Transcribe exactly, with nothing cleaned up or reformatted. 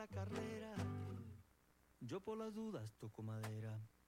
la carrera. Yo por las dudas toco madera.